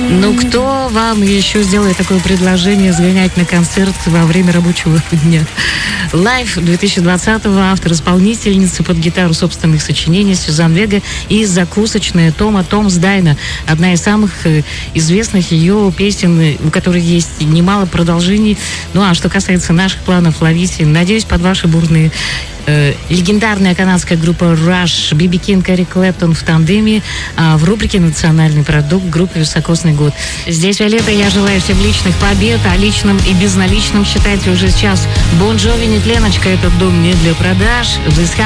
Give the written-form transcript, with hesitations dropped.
Ну, кто вам еще сделает такое предложение сгонять на концерт во время рабочего дня? Live 2020-го, автор-исполнительница под гитару собственных сочинений Сюзан Вега и закусочная Тома Томс Дайна. Одна из самых известных ее песен, у которой есть немало продолжений. Ну, а что касается наших планов, ловите. Надеюсь, под ваши бурные легендарная канадская группа Rush, Биби Кинг, Эрик Клэптон в тандеме, в рубрике «Национальный продукт» группы «Високосный год». Здесь Виолетта, я желаю всем личных побед, а личным и безналичным считайте уже сейчас Бон Джови, нет, Леночка, этот дом не для продаж.